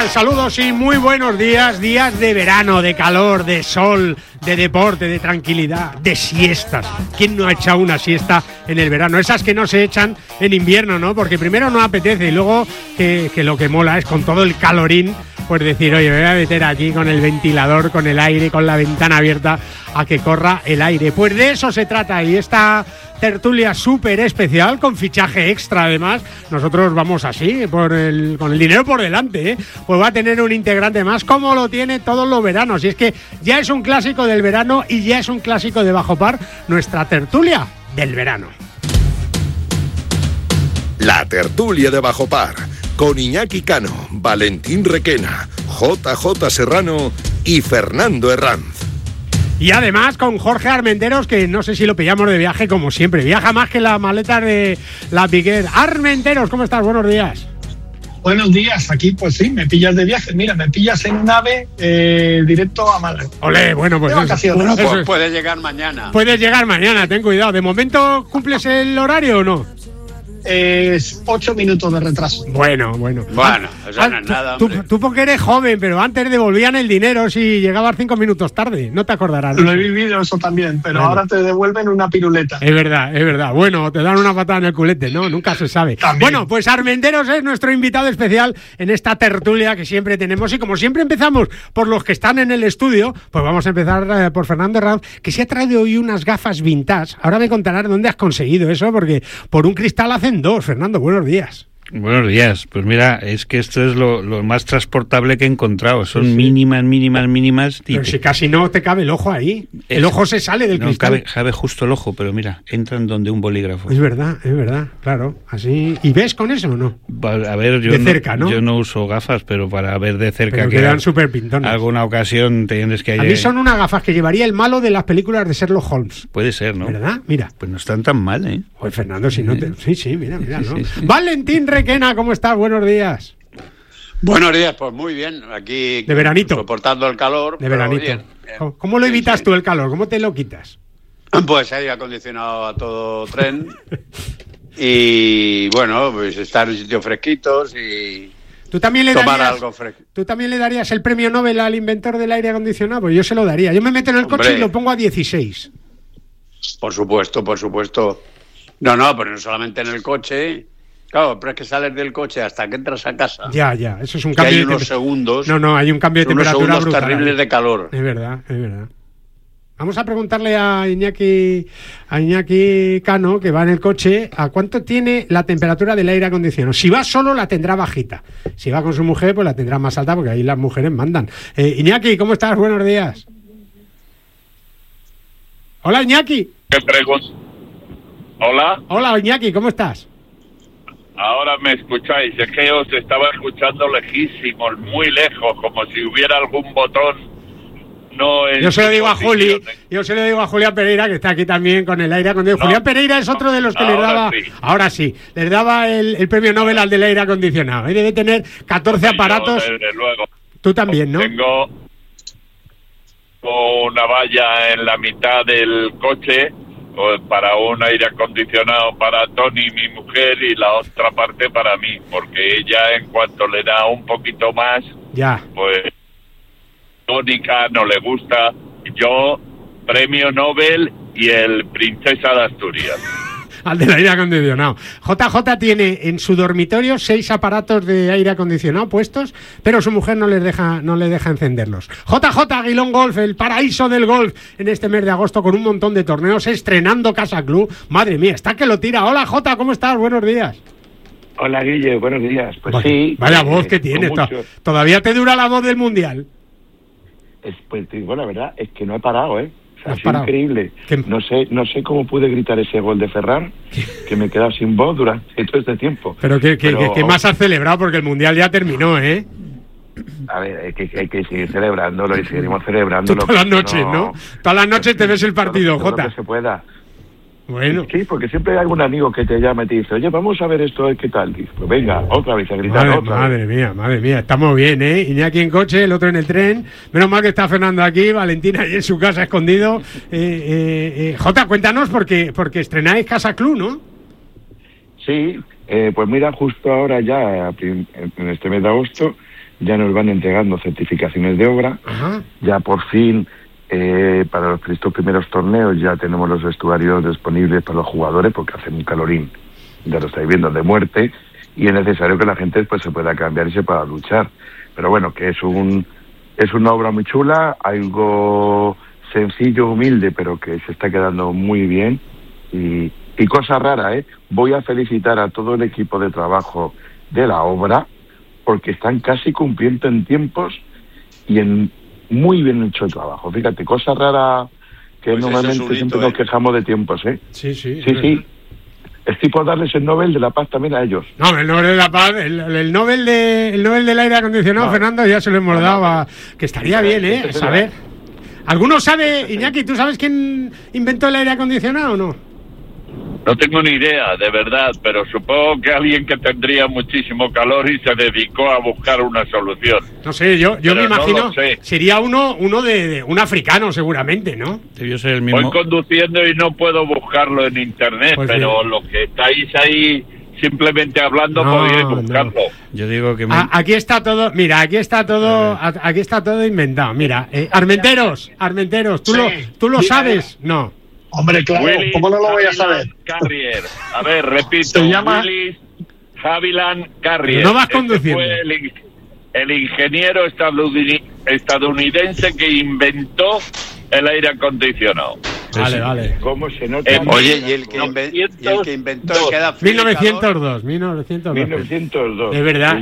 tal? Saludos y muy buenos días. Días de verano, de calor, de sol, de deporte, de tranquilidad, de siestas. ¿Quién no ha echado una siesta en el verano? Esas que no se echan en invierno, ¿no? Porque primero no apetece y luego que lo que mola es con todo el calorín, pues decir, oye, me voy a meter aquí con el ventilador, con el aire, con la ventana abierta a que corra el aire. Pues de eso se trata y esta tertulia súper especial, con fichaje extra además. Nosotros vamos así, con el dinero por delante, ¿eh? Pues va a tener un integrante más, como lo tiene todos los veranos. Y es que ya es un clásico del verano y ya es un clásico de Bajo Par, nuestra tertulia del verano. La tertulia de Bajo Par, con Iñaki Cano, Valentín Requena, JJ Serrano y Fernando Herranz. Y además con Jorge Armenteros, que no sé si lo pillamos de viaje como siempre. Viaja más que las maletas de la Piquet. Armenteros, ¿cómo estás? Buenos días. Buenos días, aquí pues sí, me pillas de viaje. Mira, me pillas en nave directo a Málaga. Olé, bueno, pues bueno, pues puedes llegar mañana. Puedes llegar mañana, ten cuidado. ¿De momento cumples el horario o no? 8 minutos de retraso. Bueno. Bueno, eso no es nada, tú porque eres joven, pero antes devolvían el dinero si llegabas 5 minutos tarde. No te acordarás. Lo he vivido eso también, pero bueno, ahora te devuelven una piruleta. Es verdad. Bueno, te dan una patada en el culete, ¿no? Nunca se sabe. También. Bueno, pues Armenteros es nuestro invitado especial en esta tertulia que siempre tenemos. Y como siempre empezamos por los que están en el estudio, pues vamos a empezar por Fernando Herranz, que se ha traído hoy unas gafas vintage. Ahora me contarás dónde has conseguido eso, porque por un cristal hacen dos. Fernando, buenos días. Buenos días. Pues mira, es que esto es lo más transportable que he encontrado. Son sí. mínimas. Pero si casi no te cabe el ojo ahí. El ojo se sale del cristal. Cabe justo el ojo, pero mira, entran donde un bolígrafo. Es verdad, claro. Así. ¿Y ves con eso o no? A ver, yo de cerca, ¿no? Yo no uso gafas, pero para ver de cerca pero que quedan súper pintones. Alguna ocasión tienes que... A mí son unas gafas que llevaría el malo de las películas de Sherlock Holmes. Puede ser, ¿no? ¿Verdad? Mira. Pues no están tan mal, ¿eh? Pues Fernando, si no te... Sí, mira, ¿no? Sí. Valentín Requena, ¿cómo estás? Buenos días. Buenos días, pues muy bien. Aquí de veranito. Soportando el calor. De veranito. Bien. ¿Cómo lo evitas tú el calor? ¿Cómo te lo quitas? Pues aire acondicionado a todo tren. Y bueno, pues estar en sitios fresquitos y... ¿Tú también le tomar darías, algo fresco. ¿Tú también le darías el premio Nobel al inventor del aire acondicionado? Pues yo se lo daría. Yo me meto en el coche y lo pongo a 16. Por supuesto. No, pero no solamente en el coche. Claro, pero es que sales del coche hasta que entras a casa. Ya, eso es un cambio. Hay unos segundos. No, hay un cambio de temperatura brutal. Unos segundos brutal. terribles de calor. Es verdad. Vamos a preguntarle a Iñaki Cano, que va en el coche, a cuánto tiene la temperatura del aire acondicionado. Si va solo, la tendrá bajita. Si va con su mujer, pues la tendrá más alta, porque ahí las mujeres mandan. Iñaki, ¿cómo estás? Buenos días. Hola, Iñaki. ¿Qué pregunta? Hola, Iñaki, ¿cómo estás? Ahora me escucháis, es que os estaba escuchando lejísimos, muy lejos, como si hubiera algún botón. Yo se lo digo a Julián Pereira, que está aquí también con el aire acondicionado. Julián Pereira es otro de los que les daba, ahora sí, les daba el premio Nobel al del aire acondicionado. Debe tener 14 aparatos. Desde luego. Tú también, ¿no? Tengo una valla en la mitad del coche para un aire acondicionado para Tony, mi mujer, y la otra parte para mí, porque ella, en cuanto le da un poquito más, pues tónica, no le gusta. Yo, premio Nobel y el Princesa de Asturias. Al del aire acondicionado. JJ tiene en su dormitorio 6 aparatos de aire acondicionado puestos, pero su mujer no le deja encenderlos. JJ Aguilón Golf, el paraíso del golf en este mes de agosto, con un montón de torneos, estrenando Casa Club. Madre mía, está que lo tira. Hola, Jota, ¿cómo estás? Buenos días. Hola, Guille, buenos días. Pues vaya, sí. Vaya voz que tienes. ¿Todavía te dura la voz del Mundial? Pues te digo la verdad, es que no he parado, ¿eh? Es increíble. No sé cómo pude gritar ese gol de Ferran, que me he quedado sin voz durante todo este tiempo. Pero ¿qué más has celebrado? Porque el Mundial ya terminó, ¿eh? A ver, hay que seguir celebrándolo y seguiremos celebrándolo. Todas las noches, ¿no? Todas las noches te ves el partido, todo Jota. Lo que se pueda. Bueno. Sí, porque siempre hay algún amigo que te llama y te dice, oye, vamos a ver esto, ¿qué tal? Dices, pues venga, otra vez a gritar, Madre mía, estamos bien, ¿eh? Iñaki en coche, el otro en el tren. Menos mal que está Fernando aquí, Valentina ahí en su casa escondido. Jota, cuéntanos, porque estrenáis Casa Club, ¿no? Sí, pues mira, justo ahora ya, en este mes de agosto, ya nos van entregando certificaciones de obra. Ajá. Ya por fin, para los 3 primeros torneos, ya tenemos los vestuarios disponibles para los jugadores, porque hacen un calorín, ya lo estáis viendo, de muerte, y es necesario que la gente pues se pueda cambiar y se pueda luchar. Pero bueno, que es una obra muy chula, algo sencillo, humilde, pero que se está quedando muy bien. Y cosa rara, voy a felicitar a todo el equipo de trabajo de la obra, porque están casi cumpliendo en tiempos y en muy bien hecho el trabajo. Fíjate, cosa rara que pues normalmente siempre nos quejamos de tiempos, Sí. Sí. Estoy por darles el Nobel de la Paz también a ellos. No, el Nobel de la Paz, el Nobel del aire acondicionado, no. Fernando, ya se lo hemos dado, que estaría bien, saber. ¿Alguno sabe, Iñaki, tú sabes quién inventó el aire acondicionado o no? No tengo ni idea, de verdad, pero supongo que alguien que tendría muchísimo calor y se dedicó a buscar una solución. No sé, yo me imagino, sería uno de un africano seguramente, ¿no? Debió ser el mismo. Voy conduciendo y no puedo buscarlo en internet, pues pero sí. Los que estáis ahí simplemente hablando podéis buscarlo. No. Yo digo que aquí está todo, mira, aquí está todo inventado. Mira, Armenteros, ¿tú lo sabes? No. Hombre, claro, Willis, ¿cómo no lo voy a saber? Carrier. A ver, repito, se llama Willis Haviland Carrier. No vas conduciendo. Fue el ingeniero estadounidense que inventó el aire acondicionado. Vale. ¿Cómo se nota? Oye, y el que inventó el que da frío 1902. 1902. De verdad,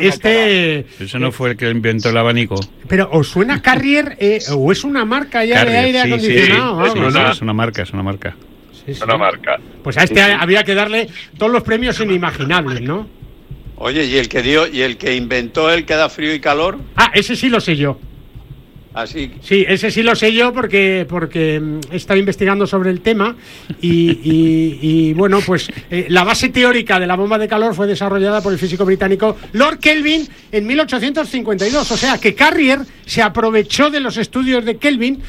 Ese no fue el que inventó el abanico. Pero, ¿os suena Carrier o es una marca ya Carrier, de aire acondicionado? Sí, es una marca. Sí. Una marca. Pues a había que darle todos los premios inimaginables, ¿no? Oye, ¿y el que inventó el que da frío y calor? Ese sí lo sé yo. Así. Sí, ese sí lo sé yo porque he estado investigando sobre el tema y bueno, pues la base teórica de la bomba de calor fue desarrollada por el físico británico Lord Kelvin en 1852. O sea, que Carrier se aprovechó de los estudios de Kelvin.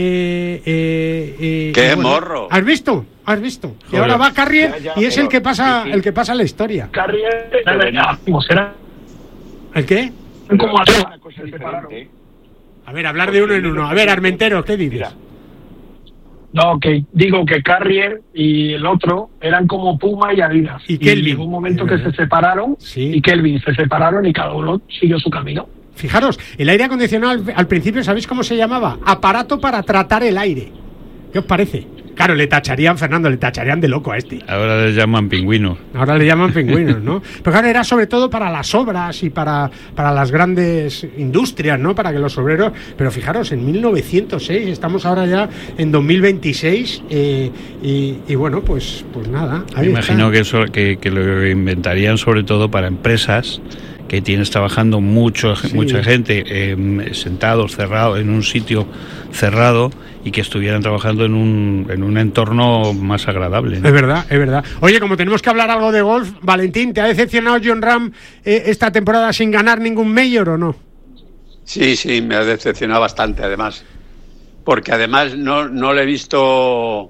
¡Qué morro! ¿Has visto? Y ahora va Carrier y es el que pasa la historia. Carrier, ¿cómo será? ¿El qué? ¿Cómo una cosa diferente? A ver, hablar de uno en uno. A ver, Armenteros, ¿qué dices? No, que digo que Carrier y el otro eran como Puma y Adidas. Y Kelvin. Llegó un momento que se separaron, y Kelvin se separaron y cada uno siguió su camino. Fijaros, el aire acondicionado al principio, ¿sabéis cómo se llamaba? Aparato para tratar el aire. ¿Qué os parece? Claro, Fernando, le tacharían de loco a este. Ahora le llaman pingüinos. ¿no? Pero claro, era sobre todo para las obras y para las grandes industrias, ¿no? Para que los obreros... Pero fijaros, en 1906, estamos ahora ya en 2026 y bueno, pues nada. Me imagino que lo inventarían sobre todo para empresas que tienes trabajando mucha gente sentados, cerrados, en un sitio cerrado y que estuvieran trabajando en un entorno más agradable, ¿no? Es verdad. Oye, como tenemos que hablar algo de golf, Valentín, ¿te ha decepcionado Jon Rahm esta temporada sin ganar ningún Major o no? Sí, me ha decepcionado bastante, además. Porque además no le he visto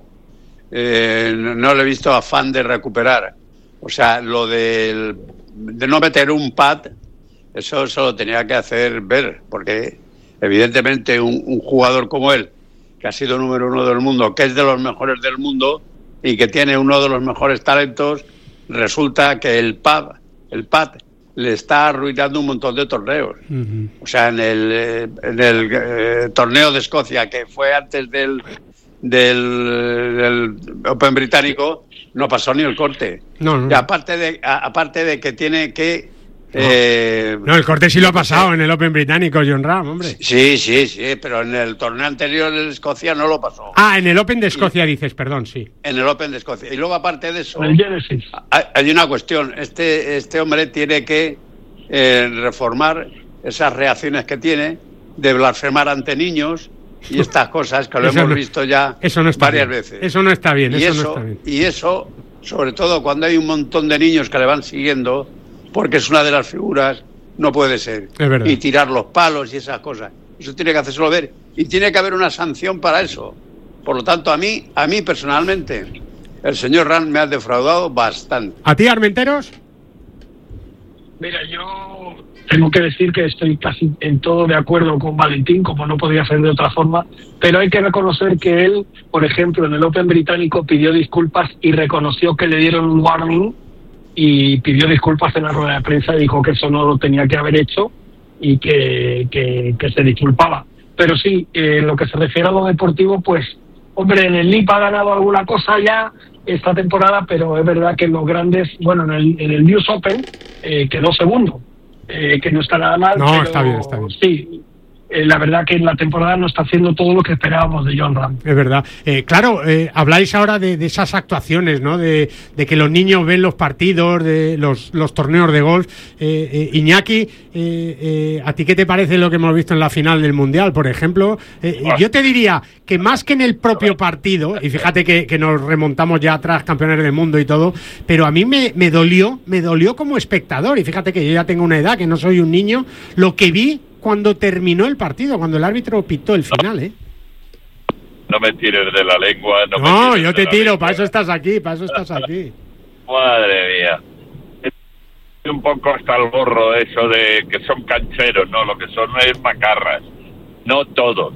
afán de recuperar. O sea, lo de no meter un pad, eso se lo tenía que hacer ver, porque evidentemente un jugador como él, que ha sido número 1 del mundo, que es de los mejores del mundo y que tiene uno de los mejores talentos, resulta que el pad le está arruinando un montón de torneos. Uh-huh. O sea, en el torneo de Escocia, que fue antes del Open británico, no pasó ni el corte. No. Y aparte de que tiene que el corte sí lo ha pasado en el Open británico, Jon Rahm, hombre. Sí, pero en el torneo anterior en Escocia no lo pasó. En el Open de Escocia dices, perdón, sí. En el Open de Escocia. Y luego, aparte de eso, el Genesis. Hay una cuestión. Este hombre tiene que reformar esas reacciones que tiene de blasfemar ante niños y estas cosas que lo hemos visto ya varias veces. Eso no está bien. Y eso, sobre todo cuando hay un montón de niños que le van siguiendo, porque es una de las figuras, no puede ser. Es verdad. Y tirar los palos y esas cosas. Eso tiene que hacérselo ver. Y tiene que haber una sanción para eso. Por lo tanto, a mí personalmente, el señor Rahm me ha defraudado bastante. ¿A ti, Armenteros? Mira, yo tengo que decir que estoy casi en todo de acuerdo con Valentín, como no podía ser de otra forma, pero hay que reconocer que él, por ejemplo, en el Open británico pidió disculpas y reconoció que le dieron un warning y pidió disculpas en la rueda de prensa y dijo que eso no lo tenía que haber hecho y que se disculpaba. Pero sí, en lo que se refiere a lo deportivo, pues, hombre, en el LIP ha ganado alguna cosa ya esta temporada, pero es verdad que en los grandes, bueno, en el News Open quedó segundo, que no está nada mal. No, pero está bien. Sí, la verdad que en la temporada no está haciendo todo lo que esperábamos de Jon Rahm. Es verdad. Claro, habláis ahora de esas actuaciones, ¿no? De que los niños ven los partidos, de los torneos de golf. Iñaki, ¿a ti qué te parece lo que hemos visto en la final del Mundial, por ejemplo? Yo te diría que más que en el propio partido, y fíjate que nos remontamos ya atrás, campeones del mundo y todo, pero a mí me dolió como espectador, y fíjate que yo ya tengo una edad, que no soy un niño, lo que vi cuando terminó el partido, cuando el árbitro pitó el final, ¿eh? No me tires de la lengua. No, yo te tiro, para eso estás aquí, Madre mía. Es un poco hasta el gorro eso de que son cancheros, ¿no? Lo que son es macarras. No todos.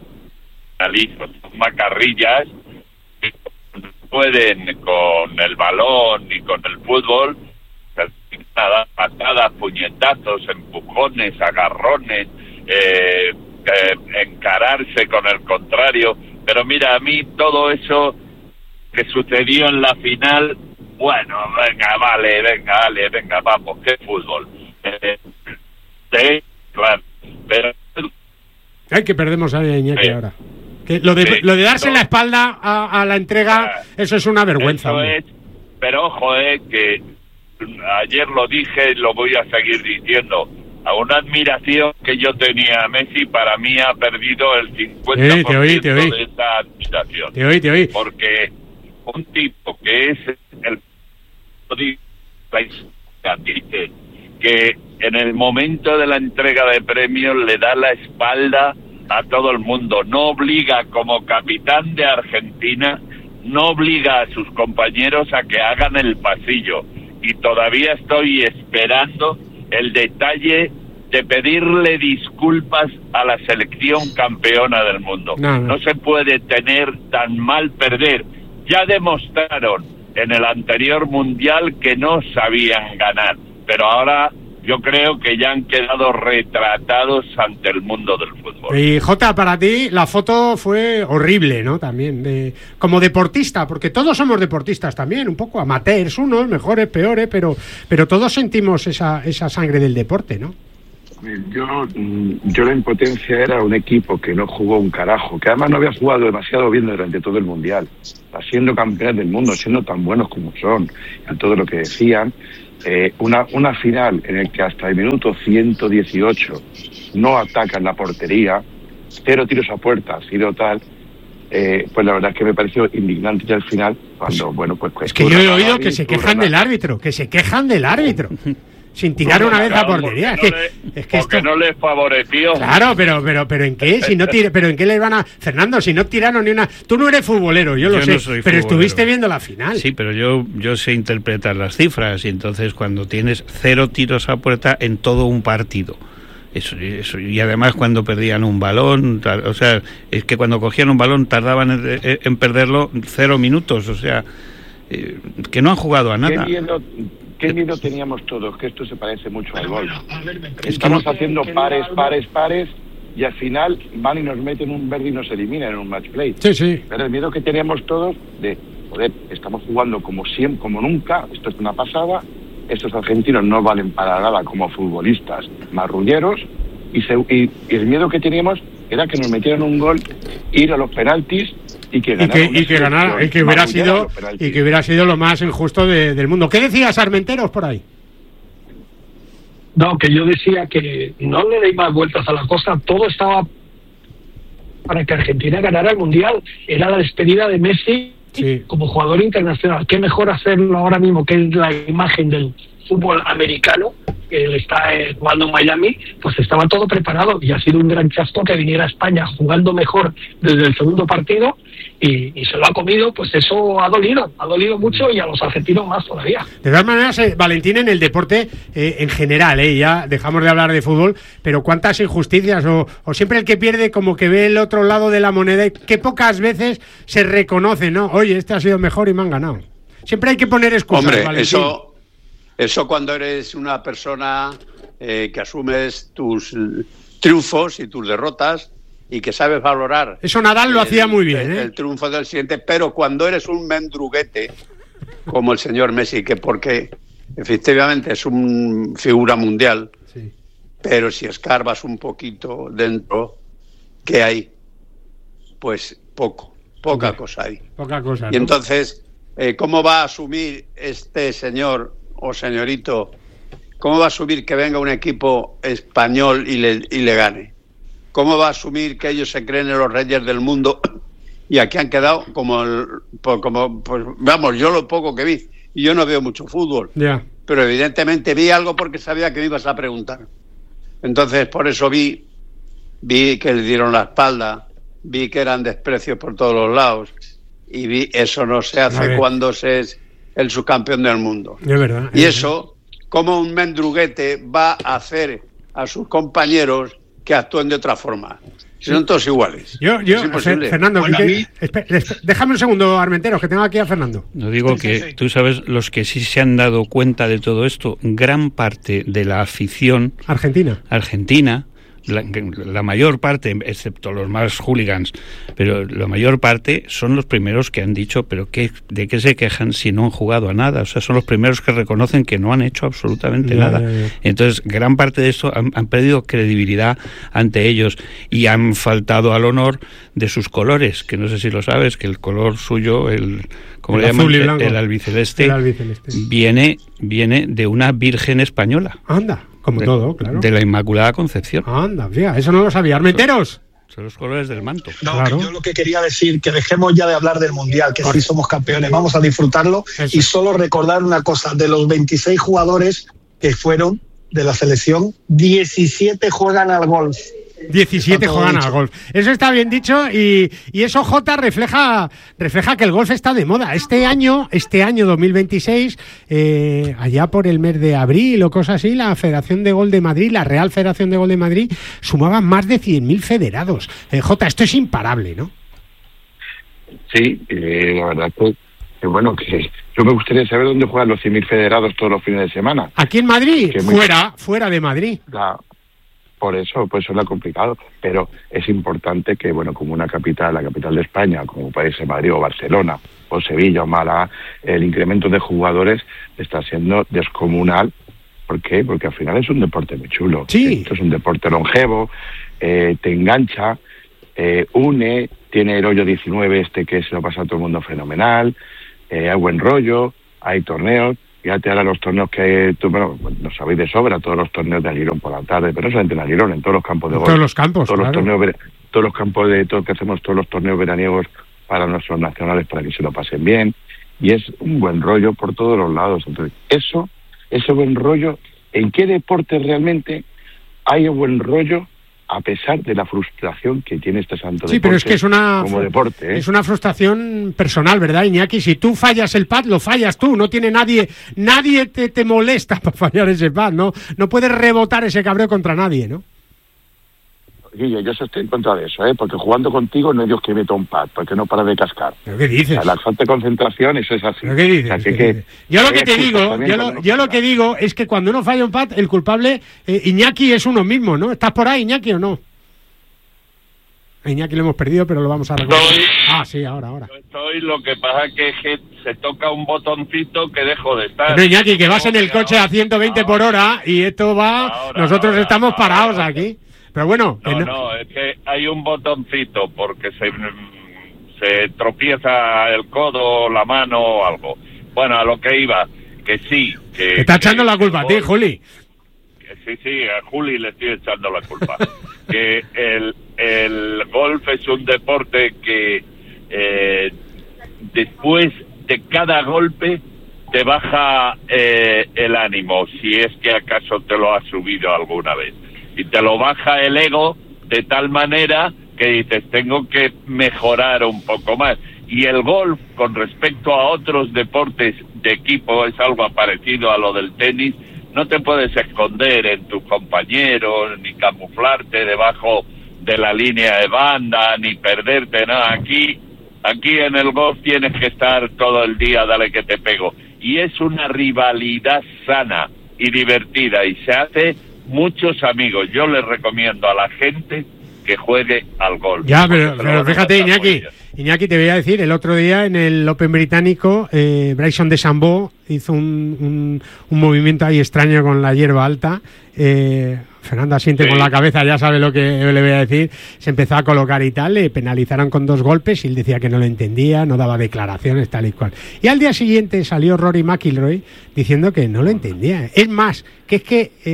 Son macarrillas que pueden con el balón y con el fútbol dar patadas, puñetazos, empujones, agarrones, encararse con el contrario. Pero mira, a mí todo eso que sucedió en la final, bueno, venga, vamos, qué fútbol. Sí, claro, pero... Ay, que perdemos a Iñaki ahora. Que lo de darse la espalda a la entrega, eso es una vergüenza. Eso es, pero ojo, que ayer lo dije y lo voy a seguir diciendo. A una admiración que yo tenía a Messi, para mí ha perdido el 50% te oí. de esa admiración. Te oí. Porque un tipo que es dice que en el momento de la entrega de premios le da la espalda a todo el mundo, no obliga como capitán de Argentina, no obliga a sus compañeros a que hagan el pasillo. Y todavía estoy esperando el detalle de pedirle disculpas a la selección campeona del mundo. No se puede tener tan mal perder. Ya demostraron en el anterior mundial que no sabían ganar, pero ahora yo creo que ya han quedado retratados ante el mundo del fútbol. Y Jota, para ti la foto fue horrible, ¿no? También, como deportista, porque todos somos deportistas también, un poco amateurs, unos mejores, peores, pero todos sentimos esa sangre del deporte, ¿no? Yo la impotencia era un equipo que no jugó un carajo, que además no había jugado demasiado bien durante todo el Mundial, siendo campeones del mundo, siendo tan buenos como son, a todo lo que decían. Una final en el que hasta el minuto 118 no atacan la portería, 0 tiros a puerta, ha sido tal, pues la verdad es que me pareció indignante ya al final, cuando, pues es que yo he oído que se quejan del árbitro, sin tirar una vez a portería. Porque no les favoreció. Claro, pero ¿en qué? Si no pero ¿en qué les van a... Fernando, si no tiraron ni una... Tú no eres futbolero, yo lo sé, no soy pero futbolero. Estuviste viendo la final. Sí, pero yo sé interpretar las cifras, y entonces cuando tienes 0 tiros a puerta en todo un partido, eso, y además cuando perdían un balón, o sea, es que cuando cogían un balón tardaban en perderlo 0 minutos, o sea, que no han jugado a nada. ¿Qué miedo teníamos todos? Que esto se parece mucho al golf. Estamos haciendo pares, y al final van y nos meten un verde y nos eliminan en un match play. Sí. Pero el miedo que teníamos todos de, joder, estamos jugando como siempre, como nunca, esto es una pasada, estos argentinos no valen para nada como futbolistas marrulleros, y el miedo que teníamos era que nos metieran un gol, ir a los penaltis y que hubiera sido lo más injusto del mundo. ¿Qué decías, Armenteros, por ahí? No, que yo decía que no le deis más vueltas a la cosa, todo estaba para que Argentina ganara el Mundial, era la despedida de Messi como jugador internacional. Qué mejor hacerlo ahora mismo, que es la imagen del fútbol americano, él está jugando en Miami, pues estaba todo preparado y ha sido un gran chasco que viniera a España jugando mejor desde el segundo partido y se lo ha comido. Pues eso ha dolido mucho, y a los argentinos más todavía. De todas maneras, Valentín, en el deporte en general, ya dejamos de hablar de fútbol, pero cuántas injusticias, o siempre el que pierde como que ve el otro lado de la moneda, que pocas veces se reconoce, ¿no? Oye, este ha sido mejor y me han ganado. Siempre hay que poner excusas. Hombre, Valentín. Eso cuando eres una persona que asumes tus triunfos y tus derrotas y que sabes valorar. Eso Nadal lo hacía muy bien, el triunfo del siguiente, pero cuando eres un mendruguete como el señor Messi, que porque efectivamente es una figura mundial, sí, pero si escarbas un poquito dentro, ¿qué hay? Pues poca cosa hay. Poca cosa, y ¿no? entonces, ¿cómo va a asumir este señor o señorito, cómo va a asumir que venga un equipo español y le gane? ¿Cómo va a asumir que ellos se creen en los reyes del mundo y aquí han quedado pues vamos, yo lo poco que vi, y yo no veo mucho fútbol, pero evidentemente vi algo porque sabía que me ibas a preguntar. Entonces por eso vi que le dieron la espalda, vi que eran desprecios por todos los lados, y vi eso no se hace cuando se es el subcampeón del mundo. Es verdad. Y eso, como un mendruguete va a hacer a sus compañeros que actúen de otra forma. Si son todos iguales. Fernando, bueno, déjame un segundo, Armenteros, que tengo aquí a Fernando. No digo que, tú sabes, los que sí se han dado cuenta de todo esto, gran parte de la afición argentina, la mayor parte, excepto los más hooligans, pero la mayor parte son los primeros que han dicho, pero ¿de qué se quejan si no han jugado a nada? O sea, son los primeros que reconocen que no han hecho absolutamente nada. Entonces, gran parte de esto han perdido credibilidad ante ellos y han faltado al honor de sus colores, que no sé si lo sabes, que el color suyo, ¿cómo le llaman? El albiceleste, viene de una virgen española. Anda. Como todo, claro. De la Inmaculada Concepción. Anda, fíjate, eso no lo sabía. Armenteros. Son los colores del manto. No, claro. Yo lo que quería decir, que dejemos ya de hablar del Mundial, que sí somos campeones, vamos a disfrutarlo. Eso. Y solo recordar una cosa, de los 26 jugadores que fueron de la selección, 17 juegan al golf. 17 juegan al golf. Eso está bien dicho, y eso, Jota, refleja que el golf está de moda. Este año 2026, allá por el mes de abril o cosas así, la Federación de Golf de Madrid, la Real Federación de Golf de Madrid, sumaba más de 100.000 federados. Jota, esto es imparable, ¿no? Sí, la verdad que bueno, que yo me gustaría saber dónde juegan los 100.000 federados todos los fines de semana. ¿Aquí en Madrid? Fuera de Madrid. Por eso es lo complicado, pero es importante que, bueno, como una capital, la capital de España, como puede ser Madrid o Barcelona o Sevilla o Málaga, el incremento de jugadores está siendo descomunal. ¿Por qué? Porque al final es un deporte muy chulo. Sí. Esto es un deporte longevo, te engancha, une, tiene el hoyo 19 que se lo pasa a todo el mundo fenomenal, hay buen rollo, hay torneos. Fíjate ahora los torneos que lo sabéis de sobra, todos los torneos de Alirón por la tarde, pero no solamente en Alirón, en todos los campos de golf. Todos los campos, todos claro. Los torneos, todos los campos de todo que hacemos, todos los torneos veraniegos para nuestros nacionales, para que se lo pasen bien. Y es un buen rollo por todos los lados. Entonces, ese buen rollo, ¿en qué deporte realmente hay un buen rollo? A pesar de la frustración que tiene este santo deporte. Sí, pero es que como deporte, es una frustración personal, ¿verdad, Iñaki? Si tú fallas el pad, lo fallas tú, no tiene nadie te molesta para fallar ese pad, ¿no? No puedes rebotar ese cabreo contra nadie, ¿no? Guille, yo estoy en contra de eso, porque jugando contigo no hay Dios que meta un pad, porque no para de cascar. ¿Pero qué dices? O sea, la falta de concentración, eso es así. ¿Pero qué dices? O sea, que yo lo que te digo, yo lo que digo es que cuando uno falla un pad, el culpable, Iñaki, es uno mismo, ¿no? ¿Estás por ahí, Iñaki, o no? A Iñaki lo hemos perdido, pero lo vamos a recuperar. Sí, ahora. Lo que pasa es que se toca un botoncito que dejo de estar. Pero Iñaki, que vas en el coche a 120 por hora y esto va... Nosotros estamos parados aquí. Pero bueno... No, es que hay un botoncito porque se tropieza el codo, la mano o algo. Bueno, a lo que iba, que sí... Te está echando la culpa a ti, Juli. Sí, a Juli le estoy echando la culpa. Que el golf es un deporte que después de cada golpe te baja el ánimo, si es que acaso te lo has subido alguna vez. Y te lo baja el ego de tal manera que dices, tengo que mejorar un poco más. Y el golf, con respecto a otros deportes de equipo, es algo parecido a lo del tenis. No te puedes esconder en tus compañeros, ni camuflarte debajo de la línea de banda, ni perderte, nada. Aquí en el golf tienes que estar todo el día, dale que te pego. Y es una rivalidad sana y divertida, y se hace muchos amigos. Yo les recomiendo a la gente que juegue al golf. Ya, pero fíjate, Iñaki, te voy a decir, el otro día en el Open británico, Bryson DeChambeau hizo un movimiento ahí extraño con la hierba alta. Fernando asiente con la cabeza, ya sabe lo que le voy a decir. Se empezó a colocar y tal, le penalizaron con 2 golpes y él decía que no lo entendía, no daba declaraciones, tal y cual. Y al día siguiente salió Rory McIlroy diciendo que no lo entendía. Es más, que es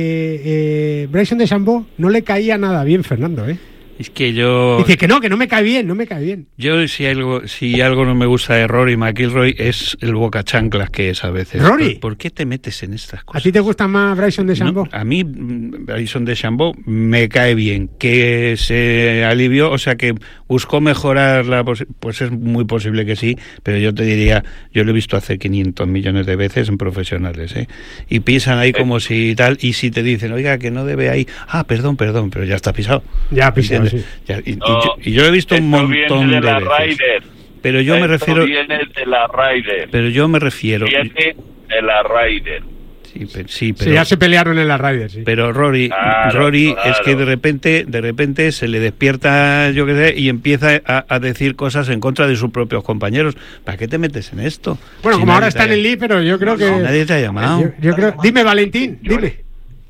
que Bryson DeChambeau no le caía nada bien, Fernando, Es que yo... Dice que no me cae bien, no me cae bien. Yo, si algo no me gusta de Rory McIlroy, es el boca chanclas que es a veces. ¿Rory? ¿Por qué te metes en estas cosas? ¿A ti te gusta más Bryson DeChambeau? No, a mí Bryson DeChambeau me cae bien. Que se alivió, o sea, que buscó mejorar pues es muy posible que sí, pero yo te diría, yo lo he visto hacer 500 millones de veces en profesionales, y pisan ahí como si tal, y si te dicen, oiga, que no debe ahí, perdón, pero ya está pisado. Ya pisado. Sí. Y yo he visto un montón de veces. Ryder. Pero yo me refiero. Viene de la Ryder. Pero yo me refiero. Viene de la Ryder. Sí, pero ya se pelearon en la Ryder, sí. Pero Rory es que de repente se le despierta, yo qué sé, y empieza a decir cosas en contra de sus propios compañeros. ¿Para qué te metes en esto? Bueno, como ahora está en el Lee, pero yo creo que nadie te ha llamado. Yo creo. Dime, Valentín, dime.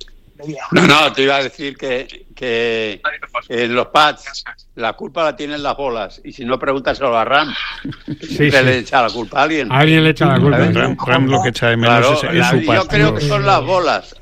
No, te iba a decir que en los pads la culpa la tienen las bolas, y si no, pregúntaselo a Ram. Le echa la culpa a alguien. Alguien le echa la culpa. Ram lo que echa de menos es su pad. Yo creo que son las bolas.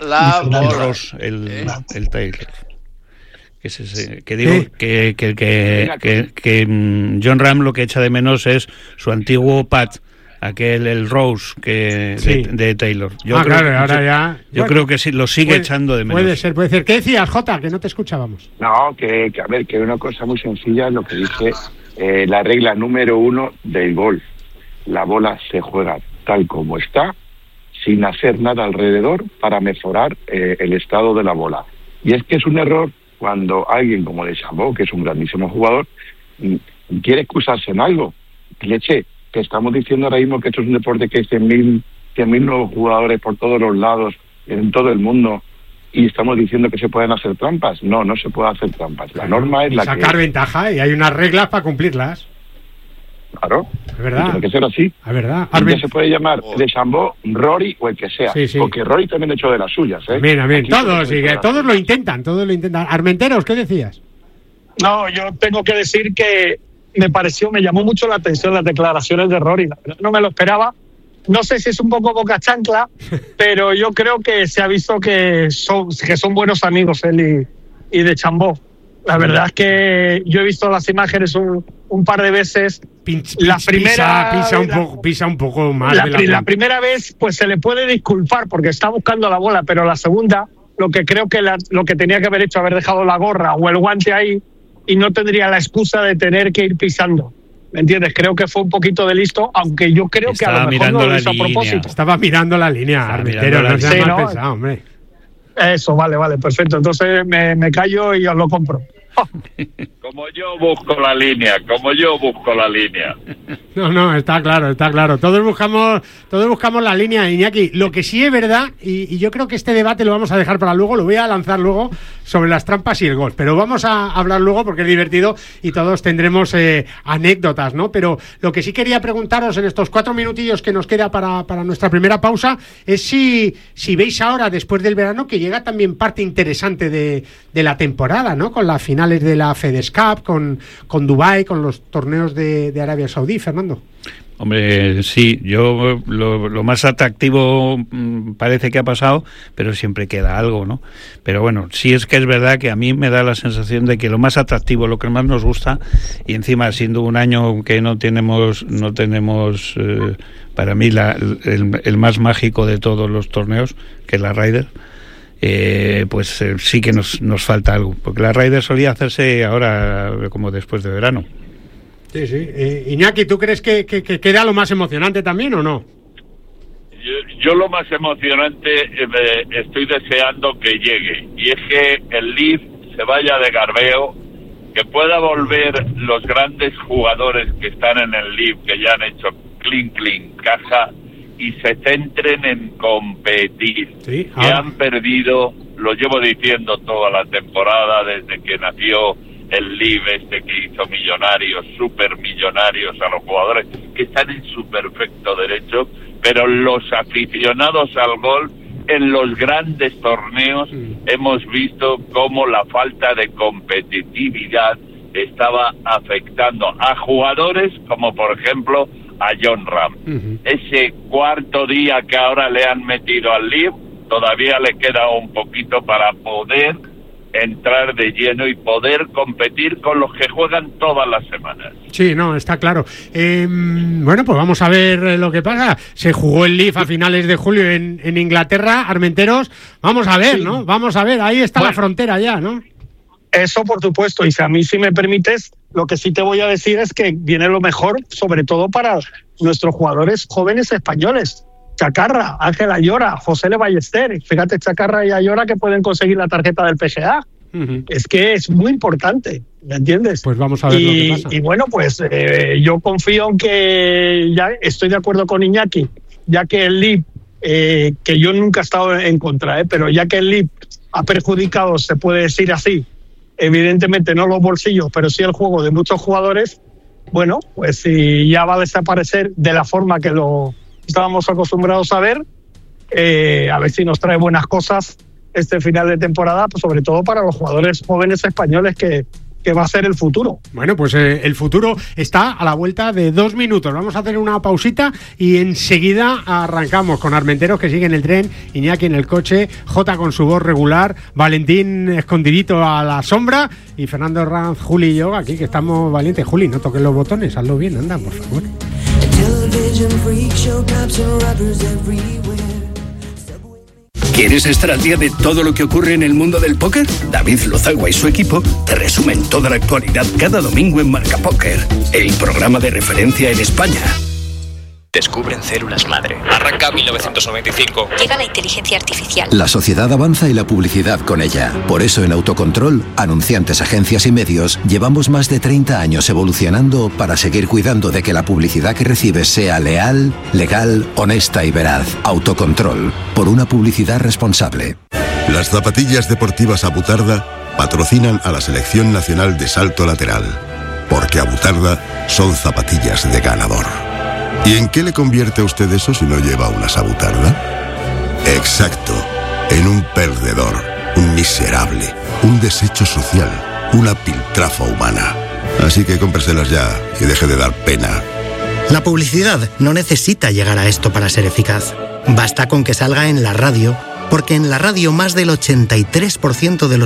El Taylor. Es ese, que digo que John Ram lo que echa de menos es su antiguo pad, el Rose de Taylor. Yo creo que sí, lo sigue echando de menos. Puede ser. ¿Qué decías, Jota? Que no te escuchábamos. No, que una cosa muy sencilla es lo que dice la regla número 1 del golf. La bola se juega tal como está, sin hacer nada alrededor para mejorar el estado de la bola. Y es que es un error cuando alguien como DeChambeau, que es un grandísimo jugador, quiere excusarse en algo. Leche, que estamos diciendo ahora mismo que esto es un deporte que hay 100.000 nuevos jugadores por todos los lados, en todo el mundo, y estamos diciendo que se pueden hacer trampas. No se puede hacer trampas. La norma es la sacar ventaja, y hay unas reglas para cumplirlas. Claro, es verdad. Tiene que ser así. Es verdad. Ya se puede llamar DeChambeau, Rory o el que sea, porque Rory también ha hecho de las suyas. Bien. Todos lo intentan. Armenteros, ¿qué decías? No, yo tengo que decir que me llamó mucho la atención las declaraciones de Rory. La verdad, no me lo esperaba. No sé si es un poco boca chancla, pero yo creo que se ha visto que son buenos amigos él y DeChambeau. La verdad es que yo he visto las imágenes un par de veces. Pisa un poco más. La primera vez pues se le puede disculpar porque está buscando la bola, pero la segunda, lo que creo que lo que tenía que haber hecho, haber dejado la gorra o el guante ahí, y no tendría la excusa de tener que ir pisando. ¿Me entiendes? Creo que fue un poquito de listo, aunque yo creo que a lo mejor no lo hizo a propósito. Estaba mirando la línea, Armentero, no seas mal pensado, hombre. Eso, vale, perfecto. Entonces me callo y os lo compro. Como yo busco la línea. No, está claro. Todos buscamos la línea, Iñaki. Lo que sí es verdad, y yo creo que este debate lo vamos a dejar para luego, lo voy a lanzar luego sobre las trampas y el golf, pero vamos a hablar luego porque es divertido y todos tendremos anécdotas, ¿no? Pero lo que sí quería preguntaros en estos 4 minutillos que nos queda para nuestra primera pausa es si veis ahora, después del verano, que llega también parte interesante de la temporada, ¿no? Con la final finales de la FedEx Cup, con Dubái, con los torneos de Arabia Saudí, Fernando. Hombre, sí, yo lo más atractivo parece que ha pasado, pero siempre queda algo, ¿no? Pero bueno, sí es que es verdad que a mí me da la sensación de que lo más atractivo, lo que más nos gusta, y encima siendo un año que no tenemos para mí el más mágico de todos los torneos, que es la Ryder, pues sí que nos falta algo, porque la Ryder solía hacerse ahora como después de verano. Sí, sí. Iñaki, ¿tú crees que queda lo más emocionante también o no? Yo lo más emocionante estoy deseando que llegue, y es que el LIV se vaya de garbeo, que pueda volver los grandes jugadores que están en el LIV, que ya han hecho clink caja, y se centren en competir. Sí, que han perdido, lo llevo diciendo toda la temporada desde que nació el LIV que hizo millonarios, supermillonarios a los jugadores, que están en su perfecto derecho, pero los aficionados al golf en los grandes torneos hemos visto cómo la falta de competitividad estaba afectando a jugadores como por ejemplo a Jon Rahm. Ese cuarto día que ahora le han metido al LIV todavía le queda un poquito para poder entrar de lleno y poder competir con los que juegan todas las semanas. Sí, no, está claro. Bueno, pues vamos a ver lo que pasa. Se jugó el LIV a finales de julio en Inglaterra, Armenteros. Vamos a ver, sí, ¿no? Vamos a ver, ahí está la frontera ya, ¿no? Eso por supuesto, y si a mí sí me permites, lo que sí te voy a decir es que viene lo mejor, sobre todo para nuestros jugadores jóvenes españoles. Chacarra, Ángel Ayora, José Le Ballester, fíjate, Chacarra y Ayora que pueden conseguir la tarjeta del PGA. Es que es muy importante, ¿me entiendes? Pues vamos a ver lo que pasa. Y bueno, pues yo confío en que, ya estoy de acuerdo con Iñaki, ya que el LIV, que yo nunca he estado en contra, pero ya que el LIV ha perjudicado, se puede decir así, evidentemente no los bolsillos, pero sí el juego de muchos jugadores, bueno, pues si ya va a desaparecer de la forma que lo estábamos acostumbrados a ver, a ver si nos trae buenas cosas este final de temporada, pues sobre todo para los jugadores jóvenes españoles que va a ser el futuro. Bueno, pues el futuro está a la vuelta de 2 minutos. Vamos a hacer una pausita y enseguida arrancamos con Armenteros, que sigue en el tren, Iñaki en el coche, Jota con su voz regular, Valentín escondidito a la sombra y Fernando Herranz, Juli y yo aquí, que estamos valientes. Juli, no toques los botones, hazlo bien, anda, por favor. ¿Quieres estar al día de todo lo que ocurre en el mundo del póker? David Lozagua y su equipo te resumen toda la actualidad cada domingo en Marca Póker, el programa de referencia en España. Descubren células madre. Arranca 1995. Llega la inteligencia artificial. La sociedad avanza y la publicidad con ella. Por eso en Autocontrol, anunciantes, agencias y medios, llevamos más de 30 años evolucionando para seguir cuidando de que la publicidad que recibes sea leal, legal, honesta y veraz. Autocontrol, por una publicidad responsable. Las zapatillas deportivas Abutarda patrocinan a la Selección Nacional de Salto Lateral. Porque Abutarda son zapatillas de ganador. ¿Y en qué le convierte a usted eso si no lleva una Abutarda? Exacto, en un perdedor, un miserable, un desecho social, una piltrafa humana. Así que cómpreselas ya y deje de dar pena. La publicidad no necesita llegar a esto para ser eficaz. Basta con que salga en la radio, porque en la radio más del 83% de los